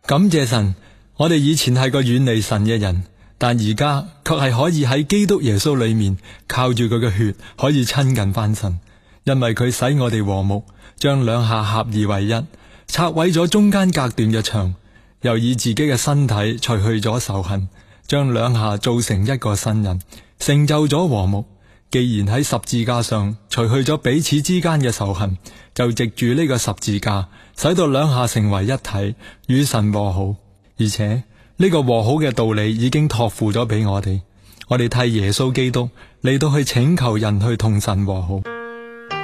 感謝神，我哋以前係個遠離神嘅人，但而家卻係可以喺基督耶穌裏面，靠住佢嘅血可以親近翻神，因為佢使我哋和睦，將兩下合而為一，拆毀咗中間隔斷嘅牆，又以自己嘅身體除去咗仇恨，將兩下造成一個新人，成就咗和睦。既然喺十字架上除去咗彼此之間嘅仇恨，就藉住呢個十字架，使到兩下成為一體，與神和好。而且呢個和好嘅道理已經託付咗俾我哋，我哋替耶穌基督嚟到去請求人去同神和好。